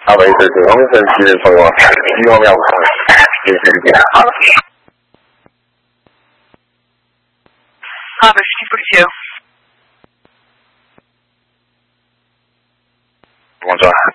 Ah, bah, c'est vraiment ça qui est pour moi. Je dis en merde. Ah, bah, je suis policier. Bonjour.